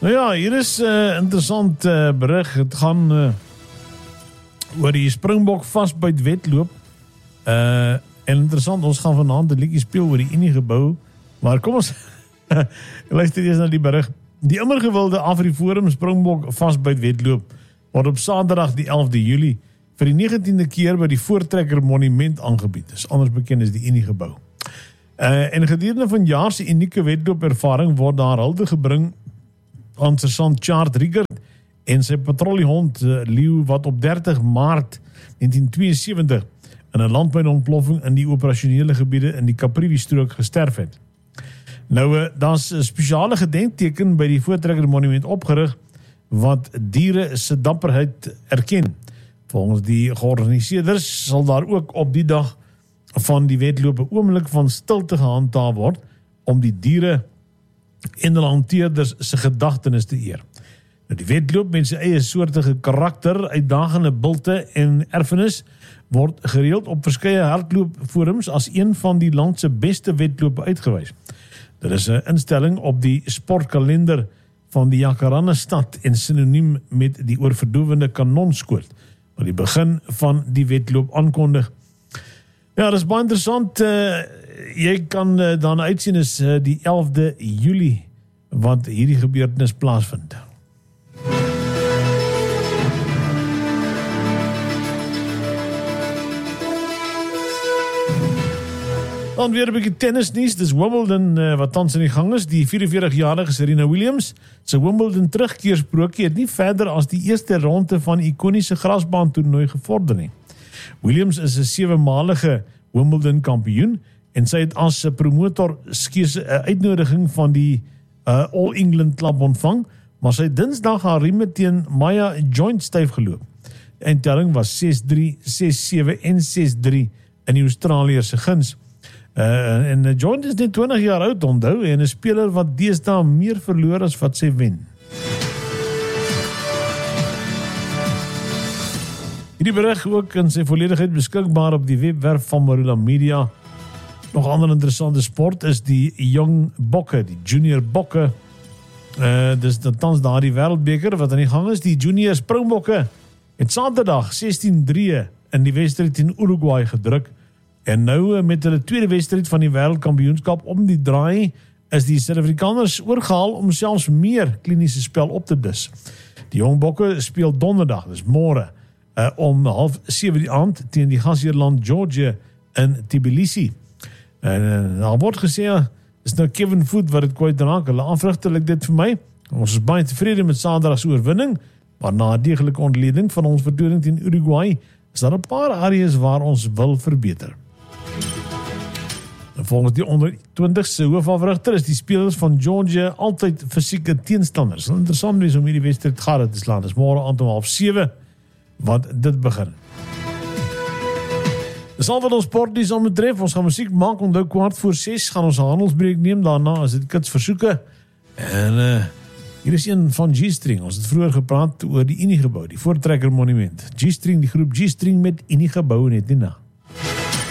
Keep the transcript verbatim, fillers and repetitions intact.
Nou ja, hier is 'n uh, interessant uh, berig. Het gaan uh, oor die Springbok vasbyt wedloop. Uh, en interessant, ons gaan vanaand 'n liedjie speel oor die Unie gebou. Maar kom ons luister eers na die berig. Die immer gewilde AfriForum Springbok vasbyt wedloop word op Saterdag die elfde Julie vir die negentiende keer by die Voortrekker Monument aangebied. Dis anders bekend as die Unie gebou. Uh, en gedurende van jaar se unieke wedloopervaring word daar hulde gebring aan sergeant Chart Riggert en sy patrouillehond uh, Leeu wat op dertig Maart negentien tweeënsewentig in 'n landmynontploffing in die operasionele gebiede in die Caprivi strook gesterf het. Nou, uh, daar's 'n spesiale gedenkteken by die Voortrekker Monument opgerig wat diere se dapperheid erken. Volgens die georganiseerders sal daar ook op die dag van die wedloop 'n oomblik van stilte gehandhaaf word om die diere en hulle hanteerders se gedagtenis te eer. Nou, die wedloop met sy eie soortige karakter, uitdagende bilte en erfenis word gereeld op verskeie hardloopforums as een van die land se beste wedlope uitgewys. Dit is 'n instelling op die sportkalender van die Jacaranda stad en sinoniem met die oorverdowende kanonskoot wat die begin van die wedloop aankondig. Ja, dit is baie interessant. Uh, jy kan uh, dan uitsien is uh, die elfde Julie wat hierdie gebeurtenis plaasvind. Dan weer 'n bietjie tennisnuus. Dis Wimbledon uh, wat tans in die gang is. Die vyf-en-veertig-jarige Serena Williams se Wimbledon terugkeersprokie het nie verder as die eerste ronde van ikoniese grasbaantoernooi gevorder nie. Williams is 'n sewe-malige Wimbledon kampioen en sy het as 'n promotor skeuse 'n uitnodiging van die uh, All England Club ontvang, maar sy Dinsdag haar rieme teen Maya Joint styf geloop. Die eindtelling was ses drie, ses sewe en ses drie in die Australiër se guns. Uh, en Joint is net twintig jaar oud, onthou, en 'n speler wat deesdae meer verloor as wat sy wen. Hierdie berig ook in sy volledigheid beskikbaar op die webwerf van Marula Media. Nog ander interessante sport is die Young Bokke, die Junior Bokke. Uh, dis tans daar die wêreldbeker wat aan die gang is. Die Junior Springbokke het Saterdag sestien drie in die wedstryd teen Uruguay gedruk. En nou met hulle tweede wedstryd van die wêreldkampioenskap om die draai is die Suid-Afrikaners oorgehaal om selfs meer kliniese spel op te dis. Die Jong Bokke speel donderdag, dis môre, uh, om half sewe die aand teen die gasheerland Georgia in Tbilisi. En uh, daar word gesê, is nou Kevin Foot wat het kwyt raak, hulle afrigtelik dit vir my. Ons is baie tevrede met Saterdag se oorwinning, maar na 'n deeglike ontleding van ons vertoning teen Uruguay, is daar 'n paar areas waar ons wil verbeter. Volgens die onder twintigste hoofafrigter is die spelers van Georgia altyd fisieke teenstanders. Het is interessant wees om hierdie wedstryd gade te slaan. Dit is môre aand om half sewe wat dit begin. Dis al wat ons sportnuus aan betref. Ons gaan musiek maak, onthou kwart voor ses gaan ons 'n handelsbreek neem. Daarna is dit kits versoeke. En uh, hier is een van G-String. Ons het vroeër gepraat oor die Unie gebou, die Voortrekker Monument. G-String, die groep G-String met Unie gebou net hierna.